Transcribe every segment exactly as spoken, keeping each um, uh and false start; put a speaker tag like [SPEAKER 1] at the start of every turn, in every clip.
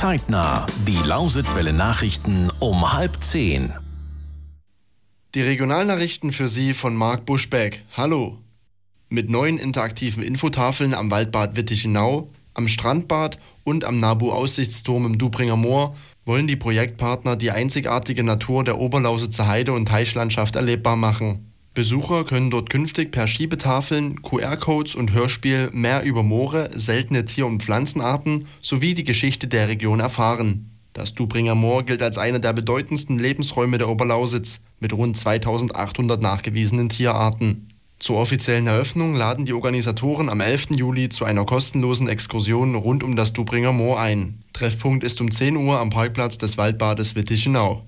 [SPEAKER 1] Zeitnah. Die Lausitzwelle Nachrichten um halb zehn.
[SPEAKER 2] Die Regionalnachrichten für Sie von Marc Buschbeck. Hallo. Mit neuen interaktiven Infotafeln am Waldbad Wittichenau, am Strandbad und am Nabu-Aussichtsturm im Dubringer Moor wollen die Projektpartner die einzigartige Natur der Oberlausitzer Heide- und Teichlandschaft erlebbar machen. Besucher können dort künftig per Schiebetafeln, Q R-Codes und Hörspiel mehr über Moore, seltene Tier- und Pflanzenarten sowie die Geschichte der Region erfahren. Das Dubringer Moor gilt als einer der bedeutendsten Lebensräume der Oberlausitz mit rund zweitausendachthundert nachgewiesenen Tierarten. Zur offiziellen Eröffnung laden die Organisatoren am elften Juli zu einer kostenlosen Exkursion rund um das Dubringer Moor ein. Treffpunkt ist um zehn Uhr am Parkplatz des Waldbades Wittichenau.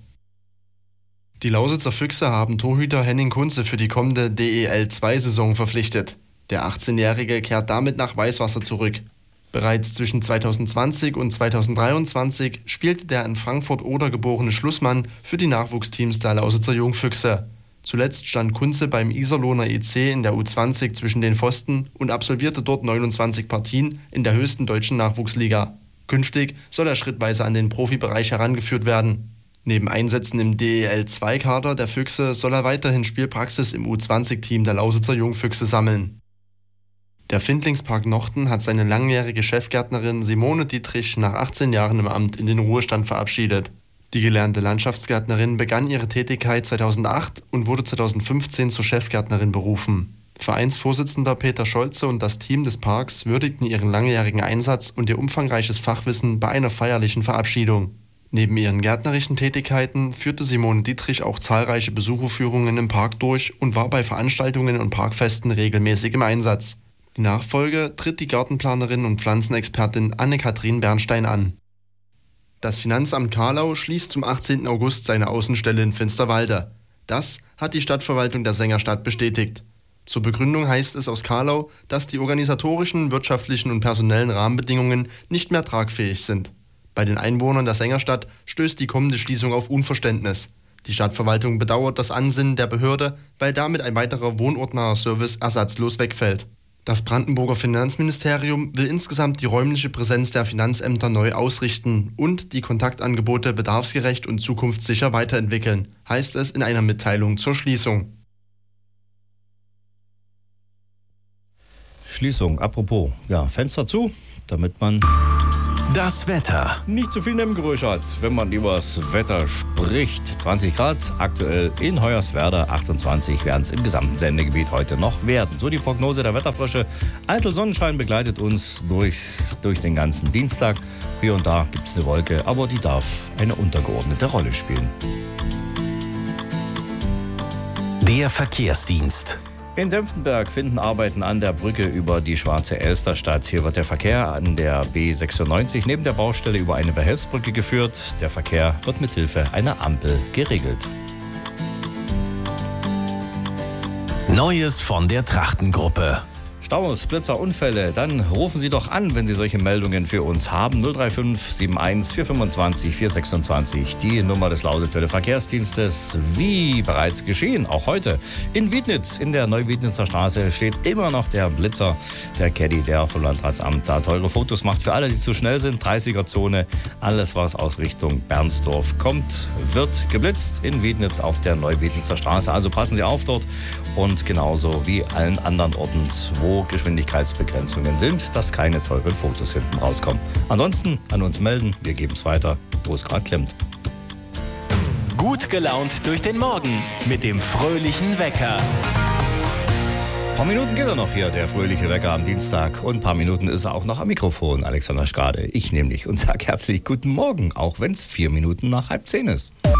[SPEAKER 2] Die Lausitzer Füchse haben Torhüter Henning Kunze für die kommende D E L zwei Saison verpflichtet. Der achtzehnjährige kehrt damit nach Weißwasser zurück. Bereits zwischen zweitausendzwanzig und zweitausenddreiundzwanzig spielte der in Frankfurt-Oder geborene Schlussmann für die Nachwuchsteams der Lausitzer Jungfüchse. Zuletzt stand Kunze beim Iserlohner E C in der U zwanzig zwischen den Pfosten und absolvierte dort neunundzwanzig Partien in der höchsten deutschen Nachwuchsliga. Künftig soll er schrittweise an den Profibereich herangeführt werden. Neben Einsätzen im D E L zwei Kader der Füchse soll er weiterhin Spielpraxis im U zwanzig Team der Lausitzer Jungfüchse sammeln. Der Findlingspark Nochten hat seine langjährige Chefgärtnerin Simone Dietrich nach achtzehn Jahren im Amt in den Ruhestand verabschiedet. Die gelernte Landschaftsgärtnerin begann ihre Tätigkeit zweitausendacht und wurde zweitausendfünfzehn zur Chefgärtnerin berufen. Vereinsvorsitzender Peter Scholze und das Team des Parks würdigten ihren langjährigen Einsatz und ihr umfangreiches Fachwissen bei einer feierlichen Verabschiedung. Neben ihren gärtnerischen Tätigkeiten führte Simone Dietrich auch zahlreiche Besucherführungen im Park durch und war bei Veranstaltungen und Parkfesten regelmäßig im Einsatz. Die Nachfolge tritt die Gartenplanerin und Pflanzenexpertin Anne-Kathrin Bernstein an. Das Finanzamt Carlau schließt zum achtzehnten August seine Außenstelle in Finsterwalde. Das hat die Stadtverwaltung der Sängerstadt bestätigt. Zur Begründung heißt es aus Carlau, dass die organisatorischen, wirtschaftlichen und personellen Rahmenbedingungen nicht mehr tragfähig sind. Bei den Einwohnern der Sängerstadt stößt die kommende Schließung auf Unverständnis. Die Stadtverwaltung bedauert das Ansinnen der Behörde, weil damit ein weiterer wohnortnaher Service ersatzlos wegfällt. Das Brandenburger Finanzministerium will insgesamt die räumliche Präsenz der Finanzämter neu ausrichten und die Kontaktangebote bedarfsgerecht und zukunftssicher weiterentwickeln, heißt es in einer Mitteilung zur Schließung.
[SPEAKER 3] Schließung, apropos, ja, Fenster zu, damit man
[SPEAKER 1] das Wetter.
[SPEAKER 3] nicht zu viel Nebengeräusch hat, wenn man über das Wetter spricht. zwanzig Grad, aktuell in Hoyerswerda, achtundzwanzig werden es im gesamten Sendegebiet heute noch werden. So die Prognose der Wetterfrösche. Eitel Sonnenschein begleitet uns durchs, durch den ganzen Dienstag. Hier und da gibt es eine Wolke, aber die darf eine untergeordnete Rolle spielen.
[SPEAKER 1] Der Verkehrsdienst.
[SPEAKER 3] In Senftenberg finden Arbeiten an der Brücke über die Schwarze Elster statt. Hier wird der Verkehr an der B sechsundneunzig neben der Baustelle über eine Behelfsbrücke geführt. Der Verkehr wird mit Hilfe einer Ampel geregelt.
[SPEAKER 1] Neues von der Trachtengruppe.
[SPEAKER 3] Staus, Blitzer, Unfälle, dann rufen Sie doch an, wenn Sie solche Meldungen für uns haben. null drei fünf sieben eins vier fünfundzwanzig vier sechsundzwanzig, die Nummer des Lausitzwelle Verkehrsdienstes. Wie bereits geschehen, auch heute in Wiednitz, in der Neuwiednitzer Straße, steht immer noch der Blitzer, der Caddy, der vom Landratsamt da teure Fotos macht. Für alle, die zu schnell sind, dreißiger-Zone, alles was aus Richtung Bernsdorf kommt, wird geblitzt in Wiednitz auf der Neuwiednitzer Straße. Also passen Sie auf dort und genauso wie allen anderen Orten, wo Geschwindigkeitsbegrenzungen sind, dass keine teuren Fotos hinten rauskommen. Ansonsten an uns melden, wir geben es weiter, wo es gerade klemmt.
[SPEAKER 1] Gut gelaunt durch den Morgen mit dem fröhlichen Wecker.
[SPEAKER 3] Ein paar Minuten geht er noch hier, der fröhliche Wecker am Dienstag. Und ein paar Minuten ist er auch noch am Mikrofon, Alexander Schkade. Ich nämlich und sage herzlich guten Morgen, auch wenn es vier Minuten nach halb zehn ist.